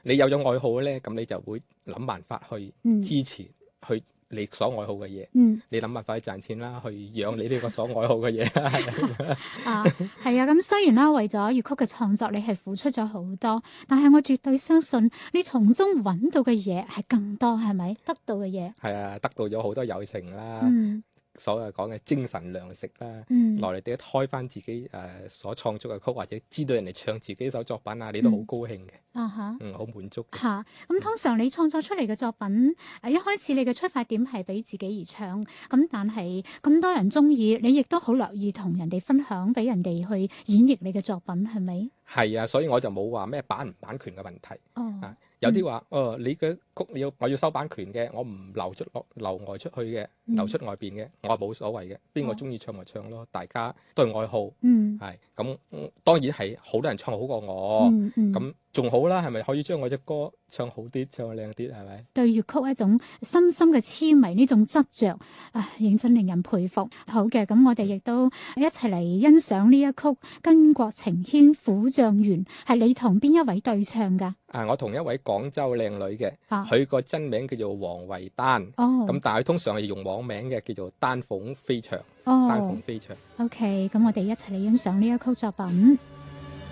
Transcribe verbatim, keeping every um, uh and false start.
你有咗愛好咧，咁你就會諗辦法去支持、嗯、去你所愛好嘅嘢。嗯，你諗辦法去賺錢啦，去養你呢個所愛好嘅嘢。 啊，係啊，咁雖然啦，為咗粵曲嘅創作，你係付出咗好多，但係我絕對相信你從中揾到嘅嘢係更多，係咪？得到嘅嘢係啊，得到咗好多友情啦。 嗯。 所謂講嘅精神糧食啦， 嗯， 來嚟啲開翻自己誒、呃、所創作嘅曲，或者知道人哋唱自己首作品啊，你都好高興嘅。 啊哈， 嗯，好滿足嘅。 嚇，咁通常你創作出嚟嘅作品，誒一開始你嘅出發點係俾自己而唱，咁但係咁多人中意，你亦都好樂意同人哋分享，俾人哋去演繹你嘅作品，係咪？ 係啊，所以我就冇話咩版唔版權嘅問題。 哦， 啊，有啲話，嗯、哦，你嘅曲你要我要收版權嘅，我唔流出落流外出去嘅，流出外邊嘅，我話冇所謂嘅，邊個中意唱咪唱咯，大家都係愛好。嗯，係咁、嗯，當然係好多人唱好過我，咁、嗯。仲好啦，係咪可以將我隻歌唱好啲，唱得靚啲，係咪？對粵曲一種深深嘅痴迷，呢種執着，啊，認真令人佩服。好嘅，咁我哋亦都一齊嚟欣賞呢一曲《巾幗情牽苦狀緣》，係你同邊一位對唱㗎？啊，我同一位廣州靚女嘅，佢個、啊、真名叫做黃慧丹。哦，咁但係通常係用網名嘅，叫做丹鳳飛翔。哦，丹鳳飛翔。OK， 咁我哋一齊嚟欣賞呢一曲作品。